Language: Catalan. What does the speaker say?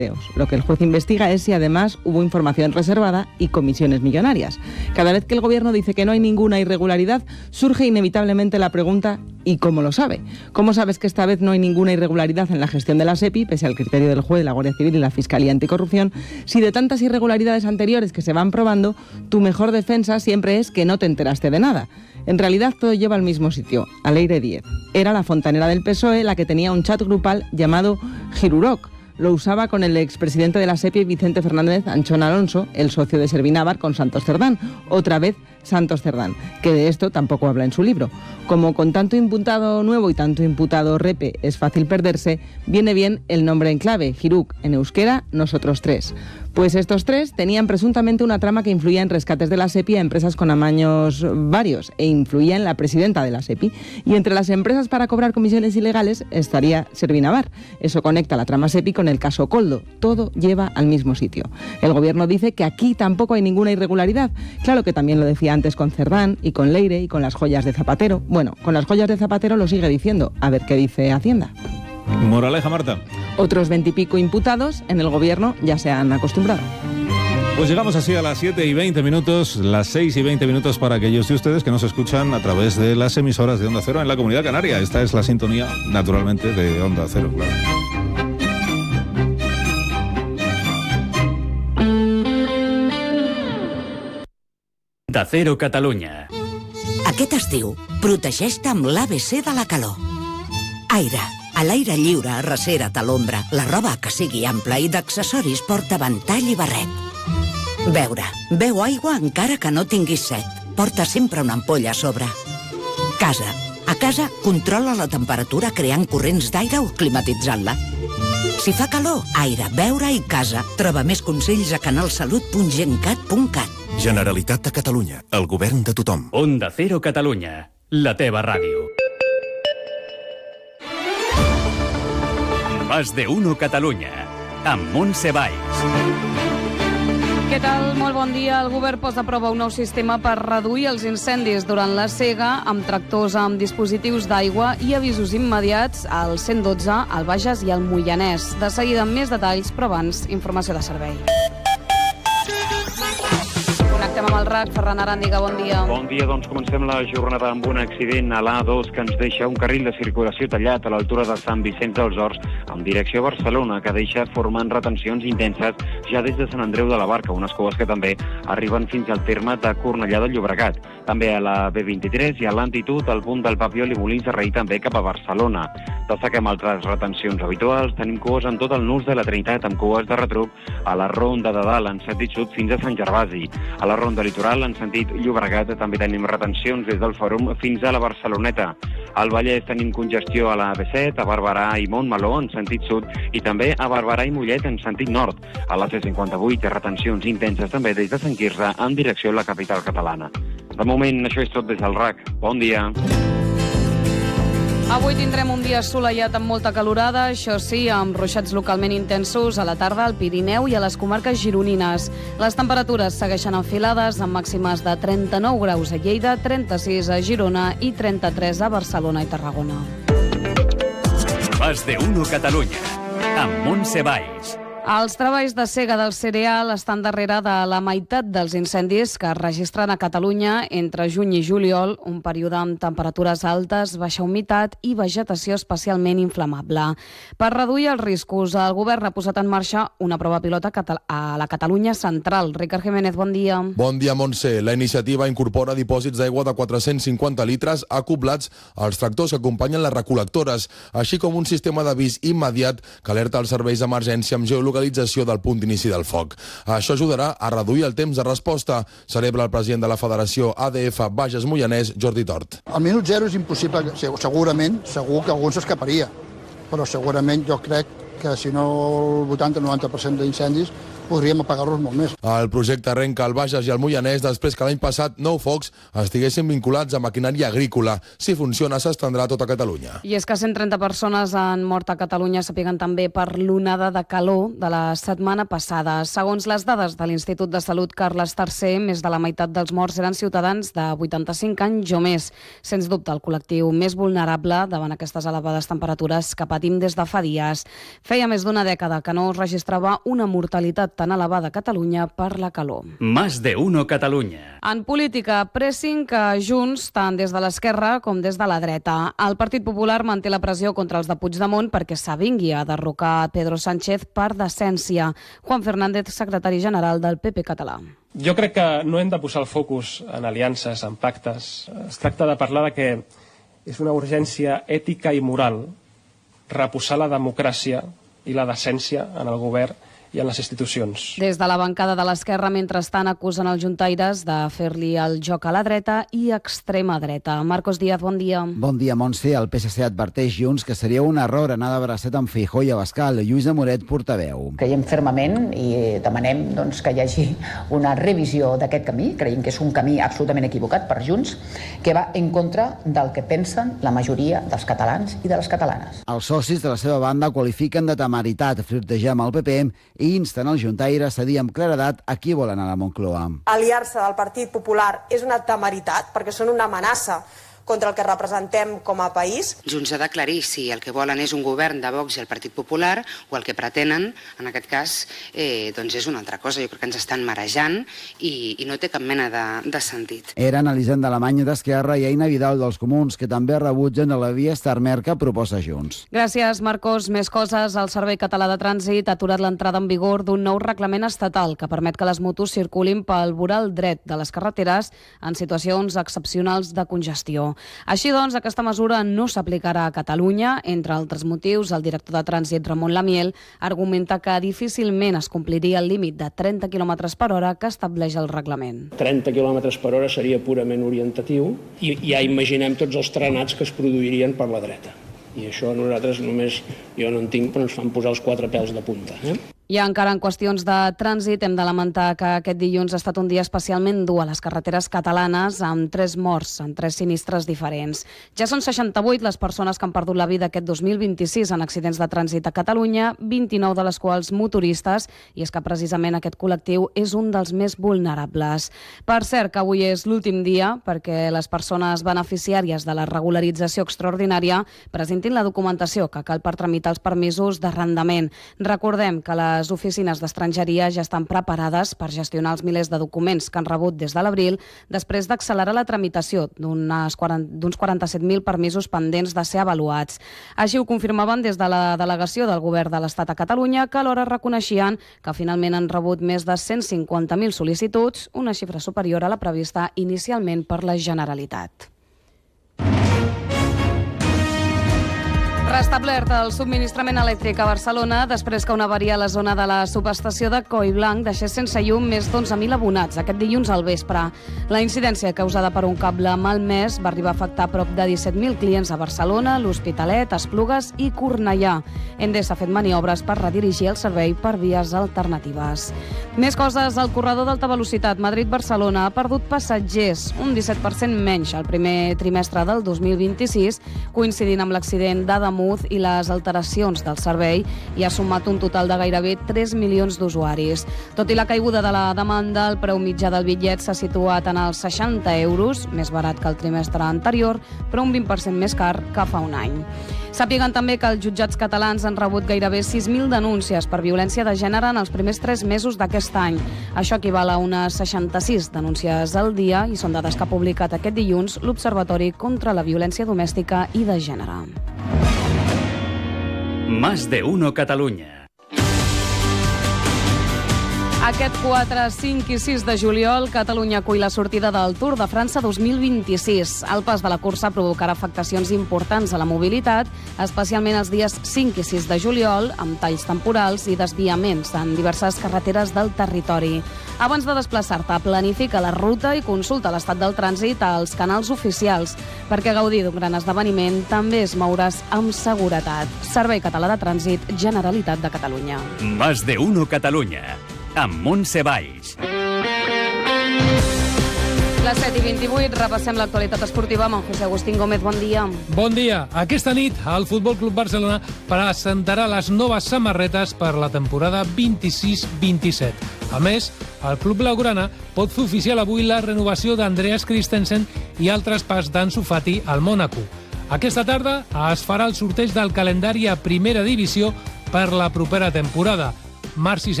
Lo que el juez investiga es si además hubo información reservada y comisiones millonarias. Cada vez que el gobierno dice que no hay ninguna irregularidad, surge inevitablemente la pregunta ¿y cómo lo sabe? ¿Cómo sabes que esta vez no hay ninguna irregularidad en la gestión de la SEPI, pese al criterio del juez, la Guardia Civil y la Fiscalía Anticorrupción, si de tantas irregularidades anteriores que se van probando, tu mejor defensa siempre es que no te enteraste de nada? En realidad todo lleva al mismo sitio, a Leire 10. Era la fontanera del PSOE la que tenía un chat grupal llamado Giruroc. Lo usaba con el expresidente de la SEPI, Vicente Fernández Anchón Alonso, el socio de Servinávar con Santos Cerdán. Otra vez Santos Cerdán, que de esto tampoco habla en su libro. Como con tanto imputado nuevo y tanto imputado repe es fácil perderse, viene bien el nombre en clave, Giruc, en euskera, nosotros tres. Pues estos tres tenían presuntamente una trama que influía en rescates de la SEPI a empresas con amaños varios e influía en la presidenta de la SEPI. Y entre las empresas para cobrar comisiones ilegales estaría Servinávar. Eso conecta la trama SEPI con el caso Koldo. Todo lleva al mismo sitio. El gobierno dice que aquí tampoco hay ninguna irregularidad. Claro que también lo decía antes con Cerdán y con Leire y con las joyas de Zapatero. Bueno, con las joyas de Zapatero lo sigue diciendo. A ver qué dice Hacienda. Moraleja, Marta. Otros 20 y pico imputados en el gobierno ya se han acostumbrado. Pues llegamos así a las 7 y 20 minutos, las 6 y 20 minutos para aquellos de ustedes que nos escuchan a través de las emisoras de Onda Cero en la Comunidad Canaria. Esta es la sintonía, naturalmente, de Onda Cero, claro. Onda Cero Catalunya. Aquest estiu, protegeix-te amb l'ABC de la calor. Aire. A l'aire lliure, arrecera't a l'ombra. La roba que sigui ampla i d'accessoris porta ventall i barret. Beure. Beu aigua encara que no tinguis set. Porta sempre una ampolla a sobre. Casa. A casa, controla la temperatura creant corrents d'aire o climatitzant-la. Si fa calor, aire, beure i casa. Troba més consells a canalsalut.gencat.cat. Generalitat de Catalunya, el govern de tothom. Onda Cero Catalunya, la teva ràdio. Más de Uno Catalunya, amb Montse Valls. Què tal? Molt bon dia. El govern posa a prova un nou sistema per reduir els incendis durant la sega amb tractors amb dispositius d'aigua i avisos immediats al 112, al Bages i al Moianès. De seguida amb més detalls, però abans, informació de servei. Connectem amb el RAC. Ferran Aràndiga, bon dia. Bon dia, doncs comencem la jornada amb un accident a l'A2 que ens deixa un carril de circulació tallat a l'altura de Sant Vicenç dels Horts en direcció a Barcelona, que deixa formant retencions intenses ja des de Sant Andreu de la Barca, unes coves que també arriben fins al terme de Cornellà de Llobregat. També a la B23 i a l'Antitud, al punt del Papiol i Molins de Rei, també cap a Barcelona. Destaquem altres retencions habituals. Tenim coves en tot el nus de la Trinitat, amb coves de retruc a la Ronda de Dalt, en sentit sud fins a Sant Gervasi. A la Ronda Litoral, en sentit Llobregat, també tenim retencions des del Fòrum fins a la Barceloneta. Al Vallès tenim congestió a la B7, a Barberà i Montmeló, en sentit sud, i també a Barberà i Mollet, en sentit nord. A la C58, retencions intenses també des de Sant Quirze, en direcció a la capital catalana. De moment, això és tot des del RAC. Bon dia. Avui tindrem un dia assolellat amb molta calorada, això sí, amb ruixats localment intensos a la tarda al Pirineu i a les comarques gironines. Les temperatures segueixen enfilades amb màximes de 39 graus a Lleida, 36 a Girona i 33 a Barcelona i Tarragona. Más de Uno Catalunya, amb Montse Valls. Els treballs de sega del cereal estan darrere de la meitat dels incendis que es registren a Catalunya entre juny i juliol, un període amb temperatures altes, baixa humitat i vegetació especialment inflamable. Per reduir els riscos, el govern ha posat en marxa una prova pilota a la Catalunya central. Ricard Jiménez, bon dia. Bon dia, Montse. La iniciativa incorpora dipòsits d'aigua de 450 litres acoblats als tractors que acompanyen les recol·lectores, així com un sistema d'avís immediat que alerta els serveis d'emergència amb geolocalització del punt d'inici del foc. Això ajudarà a reduir el temps de resposta, celebra el president de la Federació ADF Bages Moianès, Jordi Tort. Al minut zero és impossible, segurament, segur que algun s'escaparia, però segurament jo crec que si no el 80-90% d'incendis podríem apagar-los molt més. El projecte arrenca al Bages i al Moianès després que l'any passat 9 focs estiguessin vinculats a maquinària agrícola. Si funciona, s'estendrà a tota Catalunya. I és que 130 persones han mort a Catalunya, sapiguen també per l'onada de calor de la setmana passada. Segons les dades de l'Institut de Salut Carles III, més de la meitat dels morts eren ciutadans de 85 anys o més. Sens dubte, el col·lectiu més vulnerable davant aquestes elevades temperatures que patim des de fa dies. Feia més d'una dècada que no es registrava una mortalitat tan elevada a Catalunya per la calor. Más de uno Catalunya. En política, pressing que Junts, tant des de l'esquerra com des de la dreta. El Partit Popular manté la pressió contra els de Puigdemont perquè s'avingui a derrocar Pedro Sánchez per decència. Juan Fernández, secretari general del PP català. Jo crec que no hem de posar el focus en aliances, en pactes. Es tracta de parlar de que és una urgència ètica i moral reposar la democràcia i la decència en el govern i en les institucions. Des de la bancada de l'esquerra, mentrestant, acusen els juntaires de fer-li el joc a la dreta i extrema dreta. Marcos Díaz, bon dia. Bon dia, Montse. El PSC adverteix Junts que seria un error anar de bracet amb Feijóo i Abascal. Lluïsa Moret, portaveu. Creiem fermament i demanem que hi hagi una revisió d'aquest camí. Creiem que és un camí absolutament equivocat per Junts, que va en contra del que pensen la majoria dels catalans i de les catalanes. Els socis de la seva banda qualifiquen de temeritat flirtejar amb el PP i insten el juntaire a cedir amb claredat a qui volen a la Moncloa. Aliar-se del Partit Popular és una temeritat perquè són una amenaça contra el que representem com a país. Junts ha d'aclarir si el que volen és un govern de Vox i el Partit Popular o el que pretenen, en aquest cas, doncs és una altra cosa. Jo crec que ens estan marejant i no té cap mena de sentit. Eren Elisenda Alemany d'Esquerra i Eina Vidal dels Comuns, que també rebutgen a la via Starmer que proposa Junts. Gràcies, Marcos. Més coses. El Servei Català de Trànsit ha aturat l'entrada en vigor d'un nou reglament estatal que permet que les motos circulin pel voral dret de les carreteres en situacions excepcionals de congestió. Així doncs, aquesta mesura no s'aplicarà a Catalunya. Entre altres motius, el director de Trànsit, Ramon Lamiel, argumenta que difícilment es compliria el límit de 30 km per hora que estableix el reglament. 30 km per hora seria purament orientatiu i ja imaginem tots els trenats que es produirien per la dreta. I això nosaltres només, jo no en tinc, però ens fan posar els 4 pèls de punta. I encara en qüestions de trànsit hem de lamentar que aquest dilluns ha estat un dia especialment dur a les carreteres catalanes amb 3 morts en 3 sinistres diferents. Ja són 68 les persones que han perdut la vida aquest 2026 en accidents de trànsit a Catalunya, 29 de les quals motoristes, i és que precisament aquest col·lectiu és un dels més vulnerables. Per cert, que avui és l'últim dia perquè les persones beneficiàries de la regularització extraordinària presentin la documentació que cal per tramitar els permisos d'arrendament. Recordem que les oficines d'estrangeria ja estan preparades per gestionar els milers de documents que han rebut des de l'abril després d'accelerar la tramitació d'uns 47.000 permisos pendents de ser avaluats. Així ho confirmaven des de la delegació del Govern de l'Estat a Catalunya, que alhora reconeixien que finalment han rebut més de 150.000 sol·licituds, una xifra superior a la prevista inicialment per la Generalitat. Restablert el subministrament elèctric a Barcelona després que una avaria a la zona de la subestació de Collblanc deixés sense llum més d'11.000 abonats aquest dilluns al vespre. La incidència causada per un cable malmès va arribar a afectar prop de 17.000 clients a Barcelona, l'Hospitalet, Esplugues i Cornellà. Endesa ha fet maniobres per redirigir el servei per vies alternatives. Més coses, el corredor d'alta velocitat Madrid-Barcelona ha perdut passatgers, un 17% menys al primer trimestre del 2026, coincidint amb l'accident d'Adamuz i les alteracions del servei, i ha sumat un total de gairebé 3 milions d'usuaris. Tot i la caiguda de la demanda, el preu mitjà del bitllet s'ha situat en els 60 euros, més barat que el trimestre anterior, però un 20% més car que fa un any. Sàpiguen també que els jutjats catalans han rebut gairebé 6.000 denúncies per violència de gènere en els primers 3 mesos d'aquest any. Això equival a unes 66 denúncies al dia i són dades que ha publicat aquest dilluns l'Observatori contra la Violència Domèstica i de Gènere. Más de uno Catalunya. Aquest 4, 5 i 6 de juliol, Catalunya acull la sortida del Tour de França 2026. El pas de la cursa provocarà afectacions importants a la mobilitat, especialment els dies 5 i 6 de juliol, amb talls temporals i desviaments en diverses carreteres del territori. Abans de desplaçar-te, planifica la ruta i consulta l'estat del trànsit als canals oficials, perquè gaudir d'un gran esdeveniment també es mouràs amb seguretat. Servei Català de Trànsit, Generalitat de Catalunya. Más de uno Catalunya. amb Montse Valls. Les 7:28, repassem l'actualitat esportiva amb en José Agustín Gómez. Bon dia. Bon dia. Aquesta nit el Futbol Club Barcelona presentarà les noves samarretes per la temporada 26-27. A més, el club blaugrana pot fer oficial avui la renovació d'Andreas Christensen i el traspàs d'Ansu Fati al Mònaco. Aquesta tarda es farà el sorteig del calendari a primera divisió per la propera temporada. Marc